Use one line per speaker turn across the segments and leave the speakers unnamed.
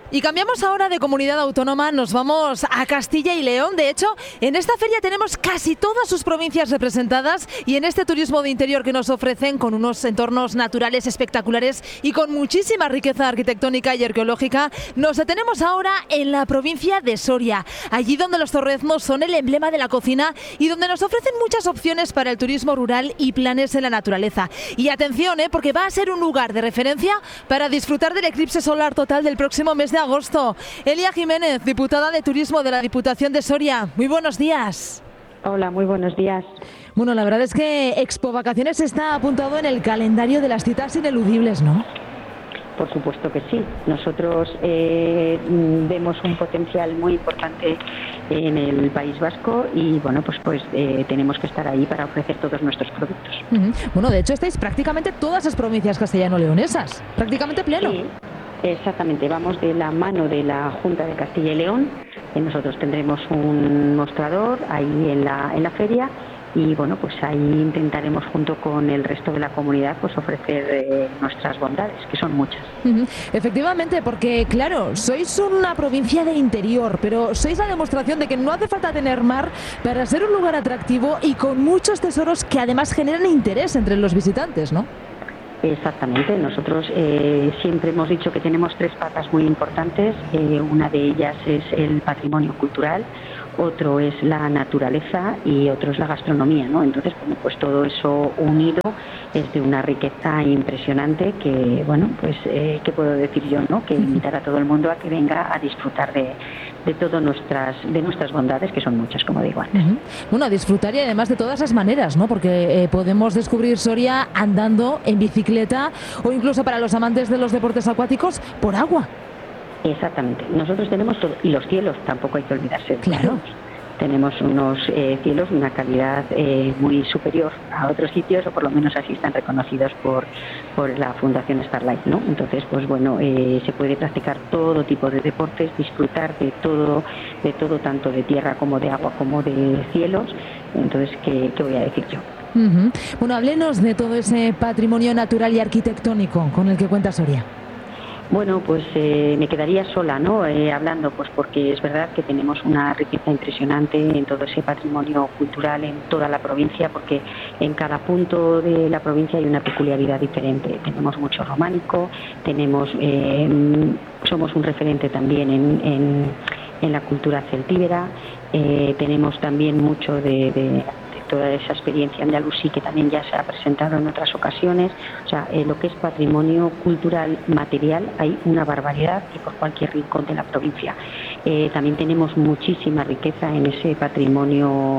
Y cambiamos ahora de comunidad autónoma, nos vamos a Castilla y León. De hecho, en esta feria tenemos casi todas sus provincias representadas y en este turismo de interior que nos ofrecen con unos entornos naturales espectaculares y con muchísima riqueza arquitectónica y arqueológica, nos detenemos ahora en la provincia de Soria, allí donde los torreznos son el emblema de la cocina y donde nos ofrecen muchas opciones para el turismo rural y planes en la naturaleza. Y atención, porque va a ser un lugar de referencia para disfrutar del eclipse solar total del próximo mes de agosto. Elia Jiménez, diputada de Turismo de la Diputación de Soria. Muy buenos días.
Hola, muy buenos días.
Bueno, la verdad es que Expo Vacaciones está apuntado en el calendario de las citas ineludibles, ¿no?
Por supuesto que sí. Nosotros vemos un potencial muy importante en el País Vasco y bueno, pues tenemos que estar ahí para ofrecer todos nuestros productos.
Bueno, de hecho estáis prácticamente todas las provincias castellano-leonesas, prácticamente pleno.
Sí. Exactamente, vamos de la mano de la Junta de Castilla y León. Nosotros tendremos un mostrador ahí en la feria y bueno, pues ahí intentaremos junto con el resto de la comunidad pues ofrecer nuestras bondades, que son muchas.
Efectivamente, porque claro, sois una provincia de interior, pero sois la demostración de que no hace falta tener mar para ser un lugar atractivo y con muchos tesoros que además generan interés entre los visitantes, ¿no?
Exactamente, nosotros siempre hemos dicho que tenemos tres patas muy importantes, una de ellas es el patrimonio cultural, otro es la naturaleza y otro es la gastronomía, ¿no? Entonces, bueno, pues todo eso unido es de una riqueza impresionante que, bueno, pues, ¿qué puedo decir yo, no? Que invitar a todo el mundo a que venga a disfrutar de todas nuestras bondades, que son muchas, como digo antes.
Bueno, a disfrutar y además de todas las maneras, ¿no? Porque podemos descubrir Soria andando, en bicicleta o incluso para los amantes de los deportes acuáticos, por agua.
Exactamente. Nosotros tenemos todo, y los cielos tampoco hay que olvidarse.
Claro.
Tenemos unos cielos de una calidad muy superior a otros sitios, o por lo menos así están reconocidos por la Fundación Starlight, ¿no? Entonces, pues bueno, se puede practicar todo tipo de deportes, disfrutar de todo, tanto de tierra como de agua como de cielos. Entonces, ¿qué voy a decir yo?
Bueno, háblenos de todo ese patrimonio natural y arquitectónico con el que cuenta Soria.
Bueno, pues me quedaría sola, ¿no? Hablando, pues porque es verdad que tenemos una riqueza impresionante en todo ese patrimonio cultural en toda la provincia, porque en cada punto de la provincia hay una peculiaridad diferente. Tenemos mucho románico, somos un referente también en la cultura celtíbera, tenemos también mucho de toda esa experiencia andaluzí que también ya se ha presentado en otras ocasiones. O sea, lo que es patrimonio cultural material hay una barbaridad y por cualquier rincón de la provincia. También tenemos muchísima riqueza en ese patrimonio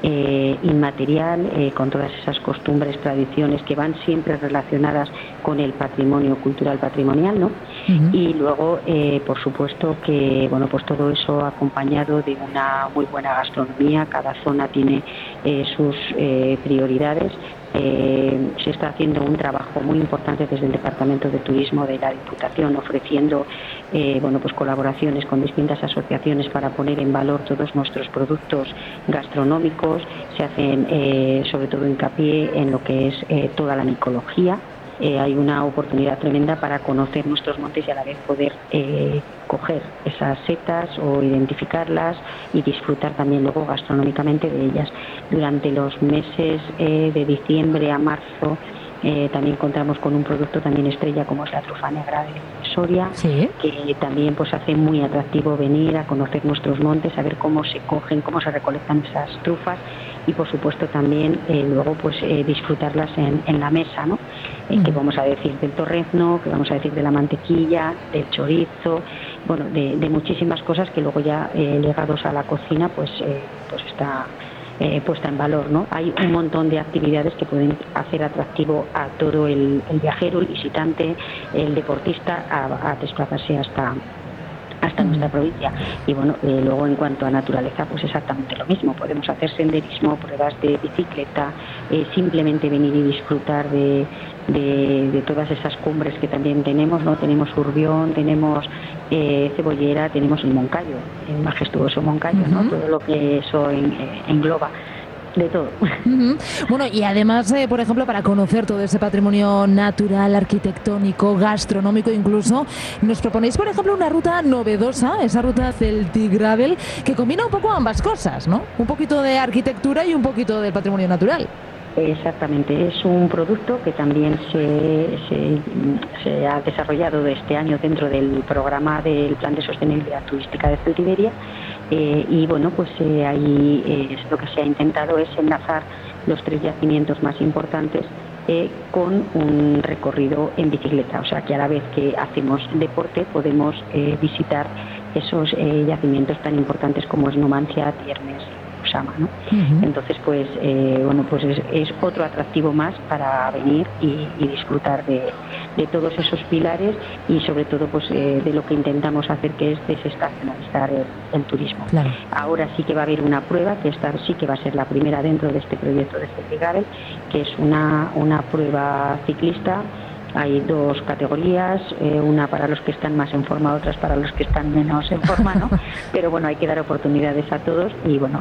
inmaterial, con todas esas costumbres, tradiciones que van siempre relacionadas con el patrimonio cultural patrimonial, ¿no? Y luego, por supuesto que, bueno, pues todo eso acompañado de una muy buena gastronomía. Cada zona tiene sus prioridades. Se está haciendo un trabajo muy importante desde el Departamento de Turismo de la Diputación, ofreciendo bueno, pues colaboraciones con distintas asociaciones para poner en valor todos nuestros productos gastronómicos. Se hacen sobre todo hincapié en lo que es toda la micología. Hay una oportunidad tremenda para conocer nuestros montes y a la vez poder coger esas setas o identificarlas y disfrutar también luego gastronómicamente de ellas. Durante los meses de diciembre a marzo también contamos con un producto también estrella como es la trufa negra de Soria, ¿sí? Que también pues hace muy atractivo venir a conocer nuestros montes, a ver cómo se cogen, cómo se recolectan esas trufas y por supuesto también luego pues disfrutarlas en la mesa, ¿no? Que vamos a decir del torrezno, que vamos a decir de la mantequilla, del chorizo, bueno, de muchísimas cosas que luego ya ligados a la cocina pues está puesta en valor, ¿no? Hay un montón de actividades que pueden hacer atractivo a todo el viajero, el visitante, el deportista a desplazarse hasta nuestra provincia. Y bueno, luego en cuanto a naturaleza, pues exactamente lo mismo. Podemos hacer senderismo, pruebas de bicicleta, simplemente venir y disfrutar de todas esas cumbres que también tenemos, ¿no? Tenemos Urbión, tenemos Cebollera, tenemos el Moncayo, el majestuoso Moncayo, ¿no? Todo lo que eso engloba. de todo.
Bueno, y además, por ejemplo, para conocer todo ese patrimonio natural, arquitectónico, gastronómico incluso, nos proponéis, por ejemplo, una ruta novedosa, esa ruta Celtic Gravel, que combina un poco ambas cosas, ¿no? Un poquito de arquitectura y un poquito del patrimonio natural.
Exactamente, es un producto que también se ha desarrollado este año dentro del programa del Plan de Sostenibilidad Turística de Celtiberia y bueno, pues ahí lo que se ha intentado es enlazar los 3 yacimientos más importantes con un recorrido en bicicleta, o sea que a la vez que hacemos deporte podemos visitar esos yacimientos tan importantes como es Numancia, Tiermes, ¿no? Entonces pues bueno, pues es otro atractivo más para venir y disfrutar de todos esos pilares y sobre todo pues de lo que intentamos hacer, que es desestacionalizar el turismo.
Claro.
Ahora sí que va a haber una prueba, que esta sí que va a ser la primera dentro de este proyecto de Celtic Gravel, que es una prueba ciclista. Hay 2 categorías, una para los que están más en forma, otras para los que están menos en forma, ¿no? Pero bueno, hay que dar oportunidades a todos y bueno,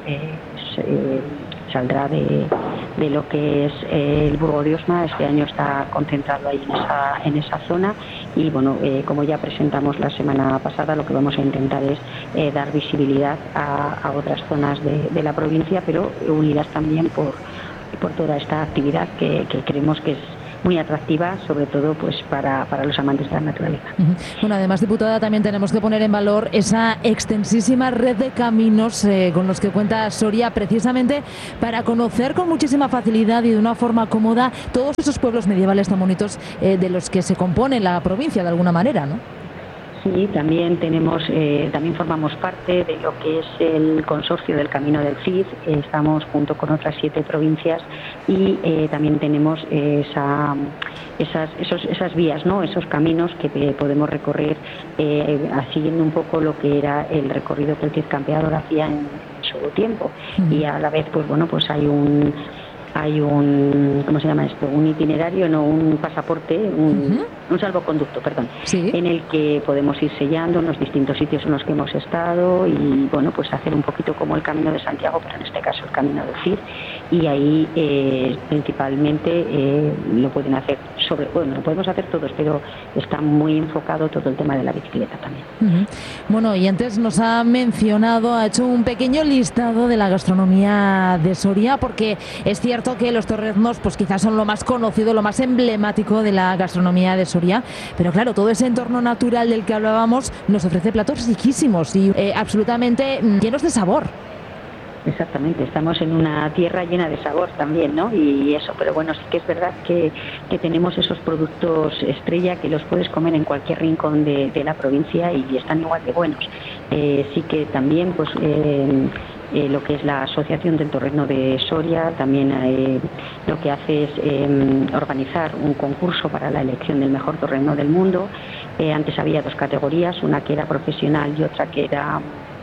saldrá de lo que es el Burgo de Osma. Este año está concentrado ahí en esa zona y bueno, como ya presentamos la semana pasada, lo que vamos a intentar es dar visibilidad a otras zonas de la provincia, pero unidas también por toda esta actividad que creemos que es muy atractiva, sobre todo pues para los amantes de la naturaleza.
Bueno, además, diputada, también tenemos que poner en valor esa extensísima red de caminos con los que cuenta Soria, precisamente para conocer con muchísima facilidad y de una forma cómoda todos esos pueblos medievales tan bonitos de los que se compone la provincia de alguna manera, ¿no?
Sí, también también formamos parte de lo que es el consorcio del Camino del Cid. Estamos junto con otras 7 provincias y también tenemos esas vías, ¿no? Esos caminos que podemos recorrer siguiendo un poco lo que era el recorrido que el Cid Campeador hacía en su tiempo. Y a la vez, pues bueno, pues hay un ¿cómo se llama esto? Un itinerario, no, un pasaporte, un salvoconducto, perdón,
sí,
en el que podemos ir sellando los distintos sitios en los que hemos estado y bueno, pues hacer un poquito como el Camino de Santiago, pero en este caso el Camino del Cid, y ahí principalmente lo pueden hacer lo podemos hacer todos, pero está muy enfocado todo el tema de la bicicleta también.
Bueno, y antes nos ha mencionado, ha hecho un pequeño listado de la gastronomía de Soria, porque es cierto que los torreznos pues quizás son lo más conocido, lo más emblemático de la gastronomía de Soria, pero claro, todo ese entorno natural del que hablábamos nos ofrece platos riquísimos y absolutamente llenos de sabor.
Exactamente, estamos en una tierra llena de sabor también, ¿no? Y eso, pero bueno, sí que es verdad que tenemos esos productos estrella que los puedes comer en cualquier rincón de la provincia y están igual de buenos. Sí que también, pues, lo que es la Asociación del Torrezno de Soria también lo que hace es organizar un concurso para la elección del mejor torrezno del mundo. Antes había 2 categorías, una que era profesional y otra que era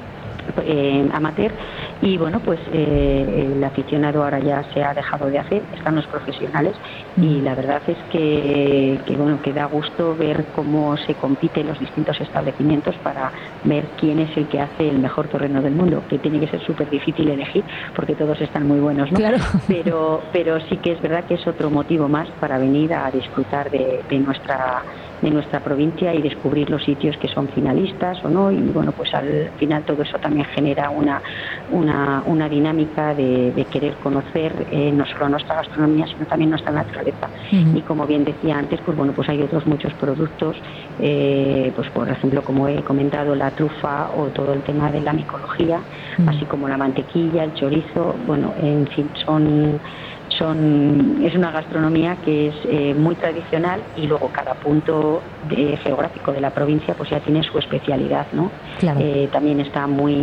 amateur, y bueno, pues el aficionado ahora ya se ha dejado de hacer, están los profesionales y la verdad es que bueno, que da gusto ver cómo se compite en los distintos establecimientos para ver quién es el que hace el mejor torrezno del mundo, que tiene que ser súper difícil elegir porque todos están muy buenos, ¿no?
Claro.
Pero sí que es verdad que es otro motivo más para venir a disfrutar de nuestra provincia y descubrir los sitios que son finalistas o no, y bueno, pues al final todo eso también genera una dinámica de querer conocer no solo nuestra gastronomía sino también nuestra naturaleza. Y como bien decía antes, pues bueno, pues hay otros muchos productos, pues por ejemplo, como he comentado, la trufa o todo el tema de la micología, así como la mantequilla, el chorizo, bueno, en fin, es una gastronomía que es muy tradicional y luego cada punto geográfico de la provincia pues ya tiene su especialidad, ¿no?
Claro.
También está muy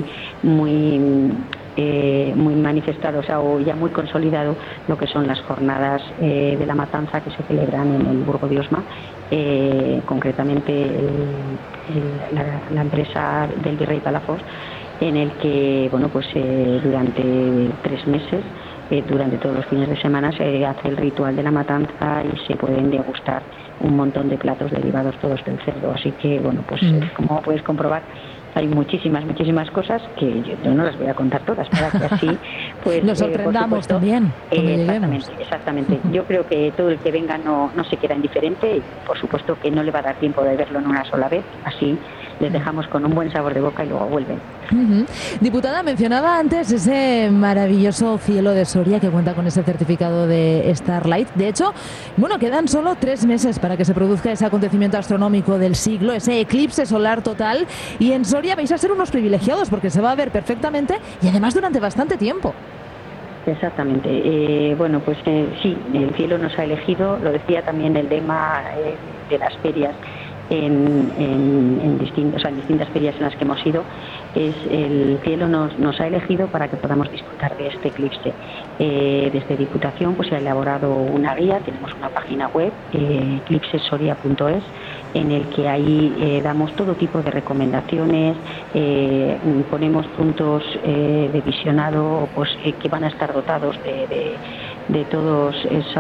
manifestado, o sea, o ya muy consolidado lo que son las jornadas de la matanza que se celebran en el Burgo de Osma, concretamente la empresa del Virrey Palafox, en el que bueno, pues durante 3 meses, durante todos los fines de semana se hace el ritual de la matanza y se pueden degustar un montón de platos derivados todos del cerdo, así que bueno, pues como puedes comprobar, hay muchísimas cosas que yo no las voy a contar todas, para que así pues
nos sorprendamos también cuando lleguemos.
Exactamente. Yo creo que todo el que venga no se queda indiferente y por supuesto que no le va a dar tiempo de verlo en una sola vez, así les dejamos con un buen sabor de boca y luego vuelven.
Diputada, mencionaba antes ese maravilloso cielo de Soria que cuenta con ese certificado de Starlight. De hecho, quedan solo 3 meses para que se produzca ese acontecimiento astronómico del siglo, ese eclipse solar total, y en Soria vais a ser unos privilegiados porque se va a ver perfectamente y además durante bastante tiempo.
Exactamente. Sí, el cielo nos ha elegido, lo decía también el lema de las ferias en distintas ferias en las que hemos ido, el cielo nos ha elegido para que podamos disfrutar de este eclipse. Desde Diputación pues se ha elaborado una guía, tenemos una página web, eclipsesoria.es, en el que ahí damos todo tipo de recomendaciones, ponemos puntos de visionado pues, que van a estar dotados de todos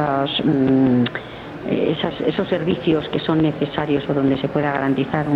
esos servicios que son necesarios o donde se pueda garantizar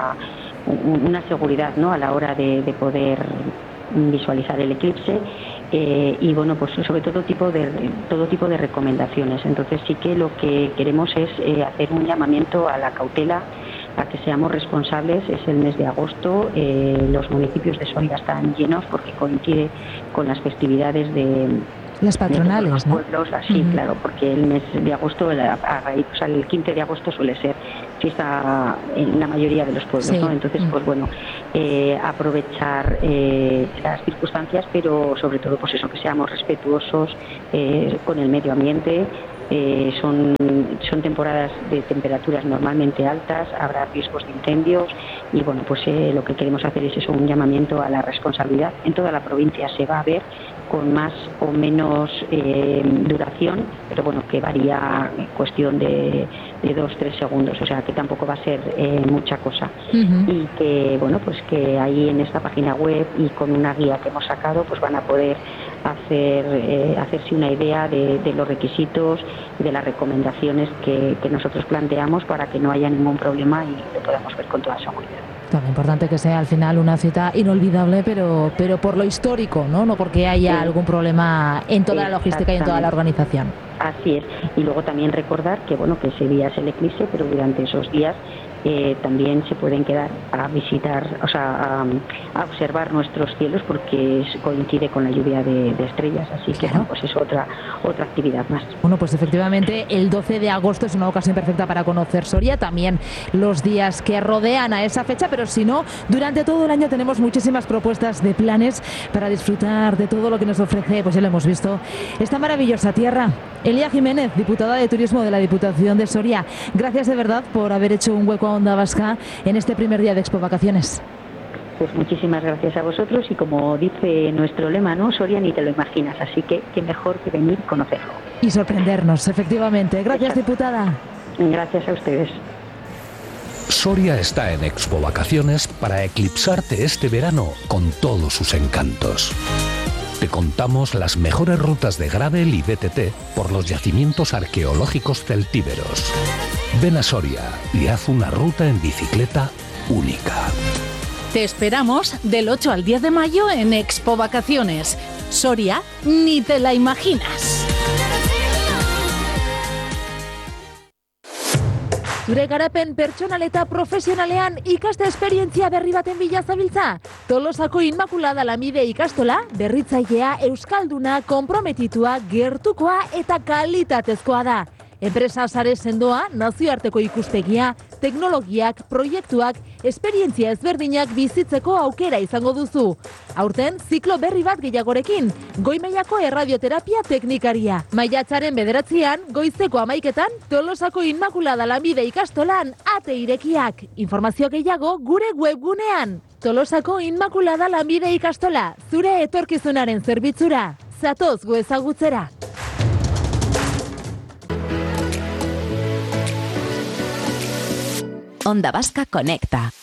una seguridad, ¿no?, a la hora de poder visualizar el eclipse, y pues sobre todo tipo de recomendaciones. Entonces sí que lo que queremos es hacer un llamamiento a la cautela, a que seamos responsables. Es el mes de agosto, los municipios de Soria están llenos porque coincide con las festividades de
las patronales,
los pueblos, ¿no? Así, claro, porque el mes de agosto, el 15 de agosto suele ser fiesta en la mayoría de los pueblos, sí, ¿no? Entonces, pues bueno, aprovechar las circunstancias, pero sobre todo, pues eso, que seamos respetuosos con el medio ambiente. Son temporadas de temperaturas normalmente altas, habrá riesgos de incendios y bueno, pues lo que queremos hacer es eso, un llamamiento a la responsabilidad. En toda la provincia se va a ver con más o menos duración, pero bueno, que varía en cuestión de 2-3 segundos, o sea que tampoco va a ser mucha cosa. Y que bueno, pues que ahí en esta página web y con una guía que hemos sacado, pues van a poder hacerse una idea de los requisitos y de las recomendaciones que nosotros planteamos para que no haya ningún problema y lo podamos ver con toda seguridad.
Tan importante que sea al final una cita inolvidable, pero por lo histórico, no porque haya algún problema en toda la logística y en toda la organización.
Así es. Y luego también recordar que bueno, que ese día es el eclipse, pero durante esos días también se pueden quedar a visitar, o sea, a observar nuestros cielos porque coincide con la lluvia de estrellas, así que bueno, pues es otra actividad más.
Bueno, pues efectivamente el 12 de agosto es una ocasión perfecta para conocer Soria, también los días que rodean a esa fecha, pero si no, durante todo el año tenemos muchísimas propuestas de planes para disfrutar de todo lo que nos ofrece, pues ya lo hemos visto, esta maravillosa tierra. Elia Jiménez, diputada de Turismo de la Diputación de Soria, gracias de verdad por haber hecho un hueco a Onda Vasca en este primer día de Expo Vacaciones.
Pues muchísimas gracias a vosotros y como dice nuestro lema, ¿no? Soria ni te lo imaginas, así que qué mejor que venir y conocerlo.
Y sorprendernos, efectivamente. Gracias, diputada.
Gracias a ustedes.
Soria está en Expo Vacaciones para eclipsarte este verano con todos sus encantos. Te contamos las mejores rutas de gravel y BTT por los yacimientos arqueológicos celtíberos. Ven a Soria y haz una ruta en bicicleta única.
Te esperamos del 8 al 10 de mayo en Expo Vacaciones. Soria, ni te la imaginas.
Zure garapen pertsonal eta profesionalean ikaste esperientzia berri baten bila zabiltza? Tolosako Inmaculada Lamide ikastola, berritzailea, euskalduna, konprometitua, gertukoa eta kalitatezkoa da. Enpresa sare sendoa, nazioarteko ikuspegia, teknologiak, proiektuak, esperientzia ezberdinak bizitzeko aukera izango duzu. Aurten, ziklo berri bat gehiagorekin, goi-mailako erradioterapia teknikaria. Maiatzaren 9, goizeko 11, Tolosako Inmaculada Lamide ikastolan ate irekiak. Informazio gehiago gure webgunean. Tolosako Inmaculada Lamide ikastola, zure etorkizunaren zerbitzura. Zatoz gu ezagutzera.
Onda Vasca Conecta.